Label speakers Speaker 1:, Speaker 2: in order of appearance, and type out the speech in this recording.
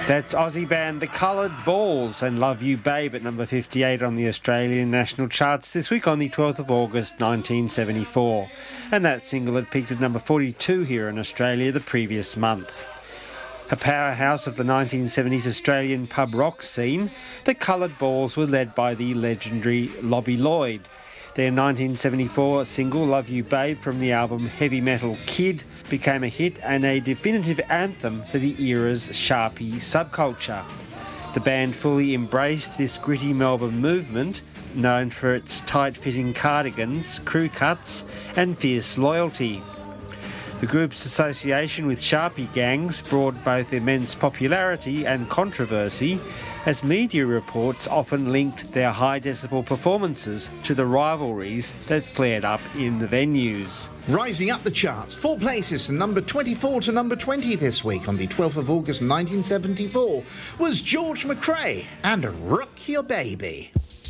Speaker 1: That's Aussie band The Coloured Balls and Love You Babe at number 58 on the Australian national charts this week on the 12th of August 1974. And that single had peaked at number 42 here in Australia the previous month. A powerhouse of the 1970s Australian pub rock scene, The Coloured Balls were led by the legendary Lobby Lloyd. Their 1974 single Love You Babe from the album Heavy Metal Kid became a hit and a definitive anthem for the era's Sharpie subculture. The band fully embraced this gritty Melbourne movement, known for its tight-fitting cardigans, crew cuts and fierce loyalty. The group's association with Sharpie gangs brought both immense popularity and controversy, as media reports often linked their high-decibel performances to the rivalries that flared up in the venues.
Speaker 2: Rising up the charts, 4 places from number 24 to number 20 this week on the 12th of August 1974 was George McRae and Rock Your Baby.